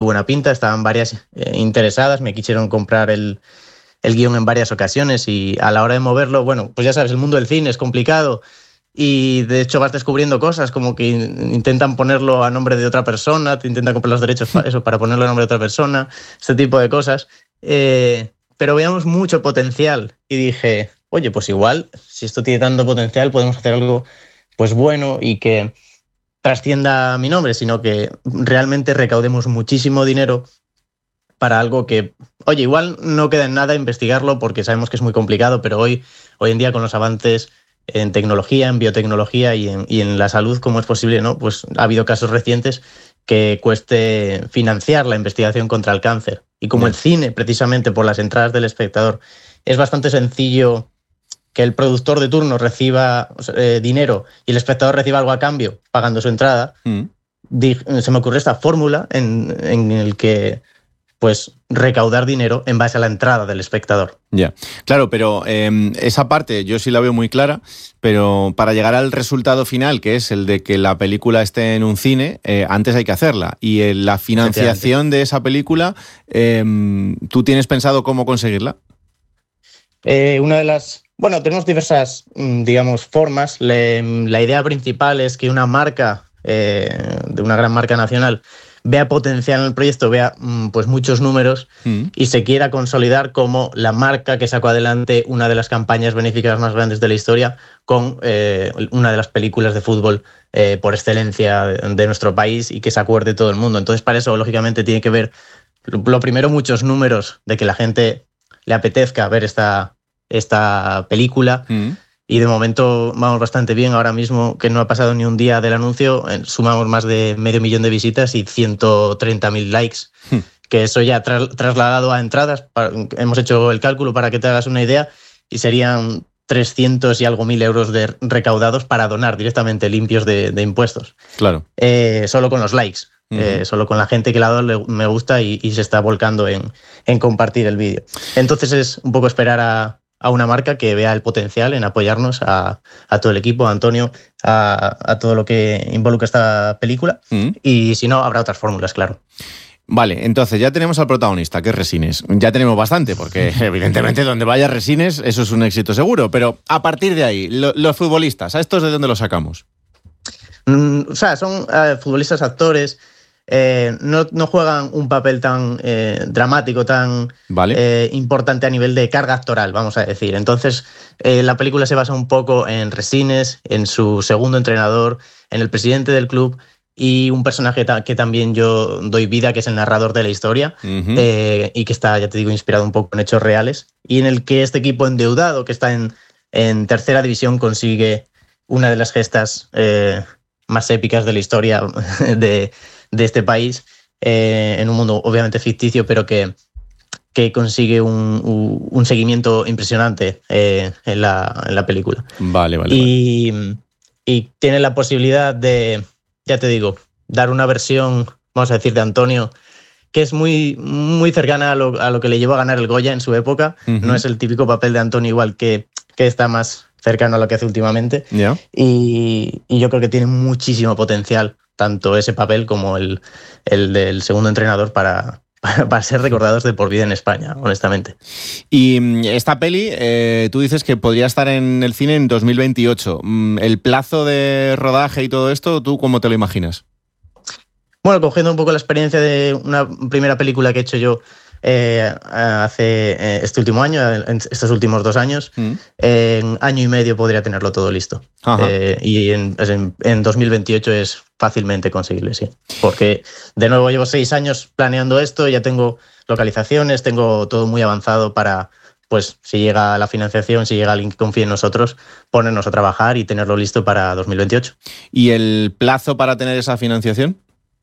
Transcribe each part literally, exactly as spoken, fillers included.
buena pinta, estaban varias eh, interesadas, me quisieron comprar el, el guión en varias ocasiones y a la hora de moverlo, bueno, pues ya sabes, el mundo del cine es complicado y de hecho vas descubriendo cosas como que intentan ponerlo a nombre de otra persona, te intentan comprar los derechos para eso, para ponerlo a nombre de otra persona, este tipo de cosas. Eh, pero veíamos mucho potencial y dije, oye, pues igual, si esto tiene tanto potencial, podemos hacer algo pues bueno y que trascienda mi nombre, sino que realmente recaudemos muchísimo dinero para algo que, oye, igual no queda en nada investigarlo porque sabemos que es muy complicado, pero hoy, hoy en día con los avances en tecnología, en biotecnología y en, y en la salud, ¿cómo es posible, no? Pues ha habido casos recientes que cueste financiar la investigación contra el cáncer. Y como el cine, precisamente por las entradas del espectador, es bastante sencillo que el productor de turno reciba eh, dinero y el espectador reciba algo a cambio pagando su entrada, mm. se me ocurrió esta fórmula en, en el que pues recaudar dinero en base a la entrada del espectador. Ya, yeah. Claro, pero eh, esa parte yo sí la veo muy clara, pero para llegar al resultado final, que es el de que la película esté en un cine, eh, antes hay que hacerla. Y eh, la financiación de esa película, eh, ¿tú tienes pensado cómo conseguirla? Eh, una de las... Bueno, tenemos diversas, digamos, formas. Le, la idea principal es que una marca, eh, de una gran marca nacional, vea potencial en el proyecto, vea pues muchos números mm. y se quiera consolidar como la marca que sacó adelante una de las campañas benéficas más grandes de la historia con eh, una de las películas de fútbol eh, por excelencia de, de nuestro país y que se acuerde todo el mundo. Entonces, para eso, lógicamente, tiene que ver, lo primero, muchos números de que la gente le apetezca ver esta, esta película. Mm. Y de momento vamos bastante bien. Ahora mismo, que no ha pasado ni un día del anuncio, sumamos más de medio millón de visitas y ciento treinta mil likes. Hmm. Que eso ya tra- trasladado a entradas, para, hemos hecho el cálculo para que te hagas una idea, y serían trescientos y algo mil euros de recaudados para donar directamente limpios de, de impuestos. Claro. Eh, solo con los likes, uh-huh. eh, solo con la gente que le ha dado le, me gusta y, y se está volcando en, en compartir el vídeo. Entonces es un poco esperar a... a una marca que vea el potencial en apoyarnos a, a todo el equipo, a Antonio, a, a todo lo que involucra esta película. Mm. Y si no, habrá otras fórmulas, claro. Vale, entonces ya tenemos al protagonista, que es Resines. Ya tenemos bastante, porque evidentemente donde vaya Resines, eso es un éxito seguro. Pero a partir de ahí, lo, los futbolistas, ¿a estos de dónde los sacamos? Mm, o sea, son uh, futbolistas, actores... Eh, no, no juegan un papel tan eh, dramático, tan vale. eh, importante a nivel de carga actoral, vamos a decir. Entonces, eh, la película se basa un poco en Resines, en su segundo entrenador, en el presidente del club y un personaje ta- que también yo doy vida, que es el narrador de la historia, uh-huh. eh, y que está, ya te digo, inspirado un poco en hechos reales, y en el que este equipo endeudado, que está en, en tercera división, consigue una de las gestas eh, más épicas de la historia de... de este país, eh, en un mundo obviamente ficticio, pero que, que consigue un, un seguimiento impresionante eh, en, la, en la película. Vale, vale. Y, vale. y tiene la posibilidad de, ya te digo, dar una versión, vamos a decir, de Antonio, que es muy, muy cercana a lo, a lo que le llevó a ganar el Goya en su época. Uh-huh. No es el típico papel de Antonio igual que, que está más cercano a lo que hace últimamente. Yeah. Y, y yo creo que tiene muchísimo potencial tanto ese papel como el, el del segundo entrenador para, para, para ser recordados de por vida en España, honestamente. Y esta peli, eh, tú dices que podría estar en el cine en dos mil veintiocho. ¿El plazo de rodaje y todo esto, tú cómo te lo imaginas? Bueno, cogiendo un poco la experiencia de una primera película que he hecho yo eh, hace eh, este último año, en estos últimos dos años, mm. en año y medio podría tenerlo todo listo. Eh, y en, en, en dos mil veintiocho es fácilmente conseguible, sí. Porque, de nuevo, llevo seis años planeando esto, ya tengo localizaciones, tengo todo muy avanzado para, pues, si llega la financiación, si llega alguien que confíe en nosotros, ponernos a trabajar y tenerlo listo para dos mil veintiocho. ¿Y el plazo para tener esa financiación?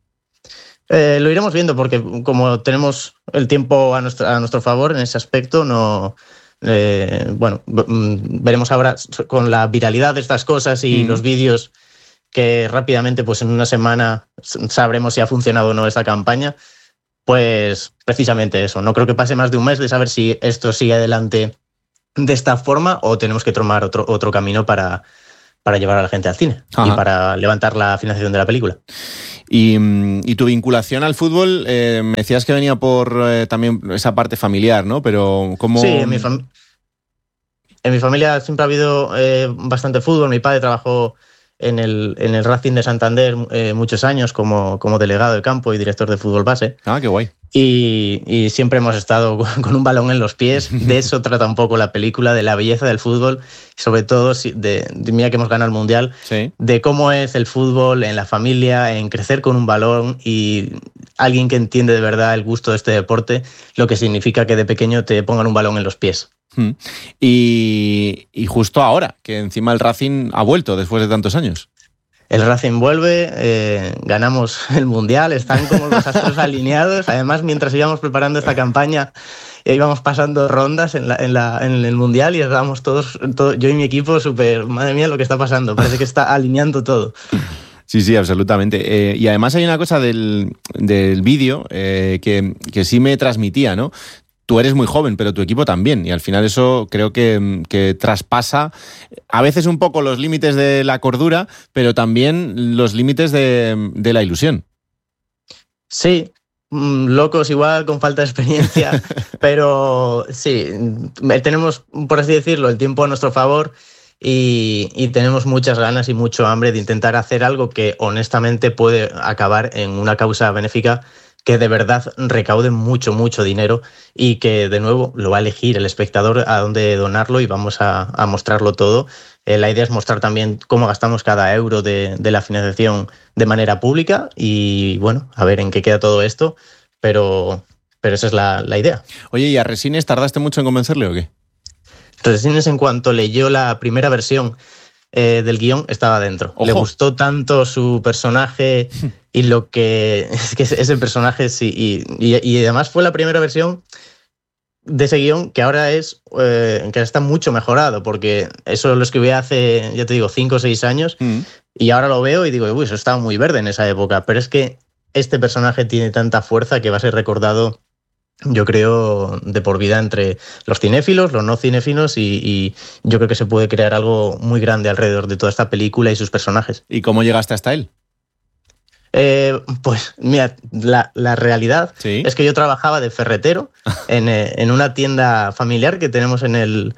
Eh, lo iremos viendo porque como tenemos el tiempo a nuestro, a nuestro favor en ese aspecto, no, eh, bueno, veremos ahora con la viralidad de estas cosas y mm. los vídeos que rápidamente, pues en una semana sabremos si ha funcionado o no esta campaña. Pues precisamente eso, no creo que pase más de un mes de saber si esto sigue adelante de esta forma o tenemos que tomar otro, otro camino para, para llevar a la gente al cine. Ajá. Y para levantar la financiación de la película. Y, y tu vinculación al fútbol, eh, me decías que venía por eh, también esa parte familiar, ¿no? Pero ¿cómo...? Sí, en mi, fam- en mi familia siempre ha habido eh, bastante fútbol. Mi padre trabajó en el, en el Racing de Santander eh, muchos años como, como delegado de campo y director de fútbol base. Ah, qué guay. Y, y siempre hemos estado con un balón en los pies. De eso trata un poco la película, de la belleza del fútbol, sobre todo de, de mira que hemos ganado el Mundial, sí. De cómo es el fútbol en la familia, en crecer con un balón y alguien que entiende de verdad el gusto de este deporte, lo que significa que de pequeño te pongan un balón en los pies. Y, y justo ahora, que encima el Racing ha vuelto después de tantos años. El Racing vuelve, eh, ganamos el Mundial, están como los astros alineados. Además, mientras íbamos preparando esta campaña, íbamos pasando rondas en, la, en, la, en el Mundial y estábamos todos, todo, yo y mi equipo, súper, madre mía, lo que está pasando. Parece que está alineando todo. Sí, sí, absolutamente. Eh, y además hay una cosa del, del vídeo eh, que, que sí me transmitía, ¿no? Tú eres muy joven, pero tu equipo también. Y al final eso creo que, que traspasa a veces un poco los límites de la cordura, pero también los límites de, de la ilusión. Sí, locos igual, con falta de experiencia, pero sí, tenemos, por así decirlo, el tiempo a nuestro favor y, y tenemos muchas ganas y mucho hambre de intentar hacer algo que honestamente puede acabar en una causa benéfica que de verdad recaude mucho, mucho dinero y que, de nuevo, lo va a elegir el espectador a dónde donarlo y vamos a, a mostrarlo todo. Eh, la idea es mostrar también cómo gastamos cada euro de, de la financiación de manera pública y, bueno, a ver en qué queda todo esto, pero, pero esa es la, la idea. Oye, ¿y a Resines tardaste mucho en convencerle o qué? Resines, en cuanto leyó la primera versión eh, del guión, estaba dentro. Ojo. Le gustó tanto su personaje y lo que es que ese personaje sí, y, y, y además fue la primera versión de ese guión que ahora es eh, que está mucho mejorado, porque eso lo escribí hace, ya te digo, cinco o seis años mm. y ahora lo veo y digo, uy, eso estaba muy verde en esa época, pero es que este personaje tiene tanta fuerza que va a ser recordado, yo creo, de por vida entre los cinéfilos, los no cinéfilos y, y yo creo que se puede crear algo muy grande alrededor de toda esta película y sus personajes. ¿Y cómo llegaste hasta él? Eh, pues mira, la, la realidad ¿Sí? es que yo trabajaba de ferretero en, eh, en una tienda familiar que tenemos en, el,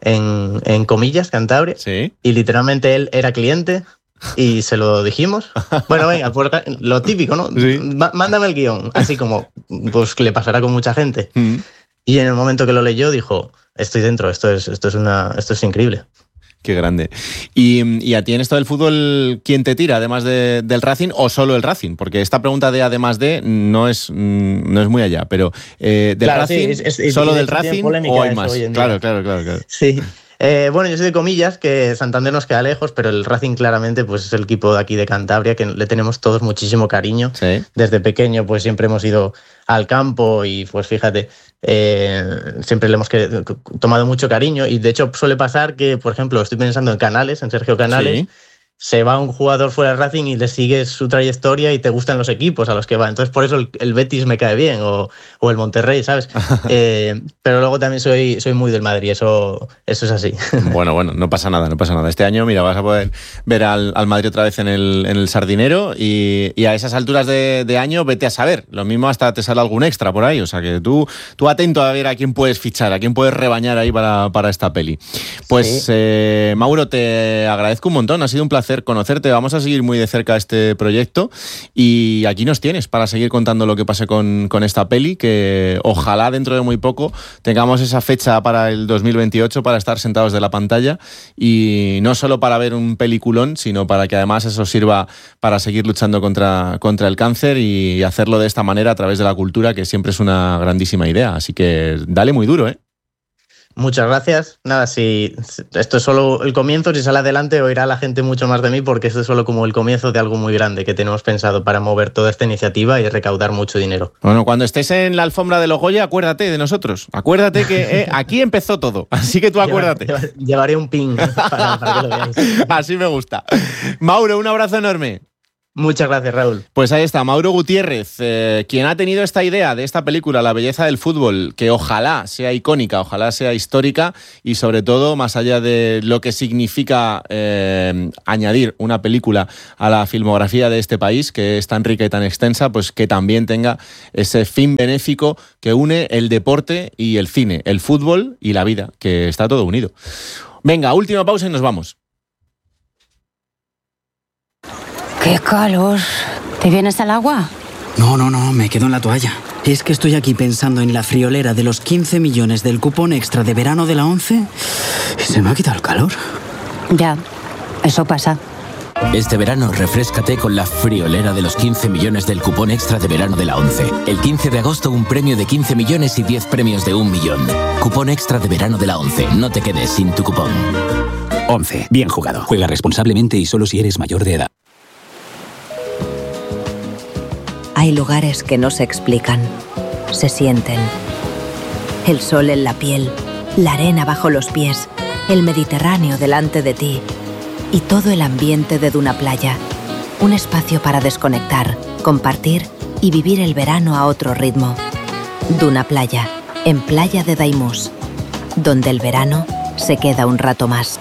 en, en Comillas, Cantabria, ¿Sí? y literalmente él era cliente y se lo dijimos. Bueno, venga, pues lo típico, ¿no? ¿Sí? Mándame el guión, así como pues le pasará con mucha gente. Mm. Y en el momento que lo leyó dijo, estoy dentro, esto es, esto es, una, esto es increíble. Qué grande. ¿Y, y a ti en esto del fútbol, quién te tira, además de, del Racing o solo el Racing? Porque esta pregunta de además de no es, no es muy allá, pero eh, del claro, Racing, sí, es, es, ¿solo es, del Racing o hay más? Claro, claro, claro, claro. Sí. Eh, bueno, yo soy de Comillas, que Santander nos queda lejos, pero el Racing claramente pues, es el equipo de aquí de Cantabria, que le tenemos todos muchísimo cariño. ¿Sí? Desde pequeño pues siempre hemos ido al campo y pues fíjate, eh, siempre le hemos que, tomado mucho cariño y de hecho suele pasar que, por ejemplo, estoy pensando en Canales, en Sergio Canales, ¿Sí? Se va un jugador fuera del Racing y le sigues su trayectoria y te gustan los equipos a los que va. Entonces, por eso el, el Betis me cae bien o, o el Monterrey, ¿sabes? eh, pero luego también soy, soy muy del Madrid, eso, eso es así. Bueno, bueno, no pasa nada, no pasa nada. Este año, mira, vas a poder ver al, al Madrid otra vez en el, en el Sardinero y, y a esas alturas de, de año, vete a saber. Lo mismo hasta te sale algún extra por ahí. O sea que tú, tú atento a ver a quién puedes fichar, a quién puedes rebañar ahí para, para esta peli. Pues, sí. eh, Mauro, te agradezco un montón. Ha sido un placer conocerte. Vamos a seguir muy de cerca este proyecto y aquí nos tienes para seguir contando lo que pase con, con esta peli, que ojalá dentro de muy poco tengamos esa fecha para el dos mil veintiocho para estar sentados de la pantalla y no solo para ver un peliculón, sino para que además eso sirva para seguir luchando contra, contra el cáncer y hacerlo de esta manera a través de la cultura, que siempre es una grandísima idea. Así que dale muy duro, ¿eh? Muchas gracias. Nada, si esto es solo el comienzo, si sale adelante oirá la gente mucho más de mí, porque esto es solo como el comienzo de algo muy grande que tenemos pensado para mover toda esta iniciativa y recaudar mucho dinero. Bueno, cuando estés en la alfombra de los Goya, acuérdate de nosotros. Acuérdate que eh, aquí empezó todo, así que tú acuérdate. Llevar, llevar, llevaré un pin para, para que lo veáis. Así me gusta. Mauro, un abrazo enorme. Muchas gracias, Raúl. Pues ahí está, Mauro Gutiérrez, eh, quien ha tenido esta idea de esta película, La belleza del fútbol, que ojalá sea icónica, ojalá sea histórica y sobre todo, más allá de lo que significa eh, añadir una película a la filmografía de este país, que es tan rica y tan extensa, pues que también tenga ese fin benéfico que une el deporte y el cine, el fútbol y la vida, que está todo unido. Venga, última pausa y nos vamos. ¡Qué calor! ¿Te vienes al agua? No, no, no, me quedo en la toalla. Es que estoy aquí pensando en la friolera de los quince millones del cupón extra de verano de la ONCE y se me ha quitado el calor. Ya, eso pasa. Este verano refréscate con la friolera de los quince millones del cupón extra de verano de la ONCE. El quince de agosto un premio de quince millones y diez premios de un millón. Cupón extra de verano de la ONCE. No te quedes sin tu cupón. ONCE. Bien jugado. Juega responsablemente y solo si eres mayor de edad. Hay lugares que no se explican, se sienten. El sol en la piel, la arena bajo los pies, el Mediterráneo delante de ti y todo el ambiente de Duna Playa. Un espacio para desconectar, compartir y vivir el verano a otro ritmo. Duna Playa, en Playa de Daimús, donde el verano se queda un rato más.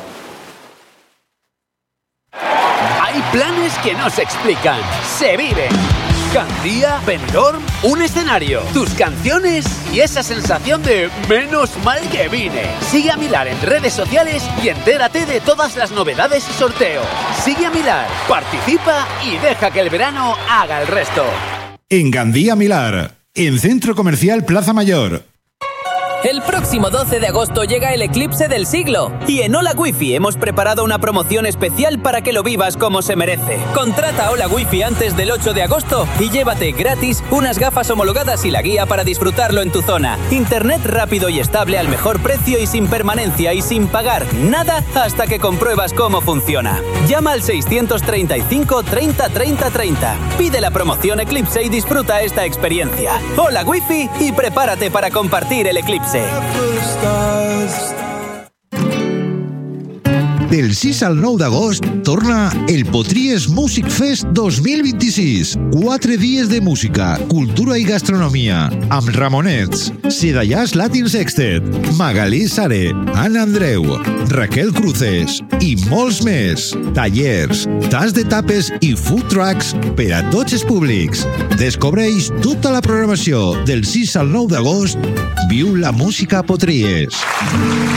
Hay planes que no se explican, se viven. Gandía, Benidorm, un escenario, tus canciones y esa sensación de menos mal que vine. Sigue a Milar en redes sociales y entérate de todas las novedades y sorteos. Sigue a Milar, participa y deja que el verano haga el resto. En Gandía Milar, en Centro Comercial Plaza Mayor. El próximo doce de agosto llega el eclipse del siglo y en Hola Wifi hemos preparado una promoción especial para que lo vivas como se merece. Contrata Hola Wifi antes del ocho de agosto y llévate gratis unas gafas homologadas y la guía para disfrutarlo en tu zona. Internet rápido y estable al mejor precio y sin permanencia y sin pagar nada hasta que compruebas cómo funciona. Llama al seiscientos treinta y cinco treinta treinta treinta. Pide la promoción Eclipse y disfruta esta experiencia. Hola Wifi y prepárate para compartir el eclipse. Del sis al nou d'agost torna el Potries Music Fest dos mil vint-i-sis. Quatre dies de música, cultura i gastronomia amb Ramonets, Sedallàs Latin Sextet, Magalí Sare, Anna Andreu, Raquel Cruces i molts més. Tallers, tas de tapes i food trucks per a tots els públics. Descobreix tota la programació del sis al nou d'agost. Viu la música a Potries.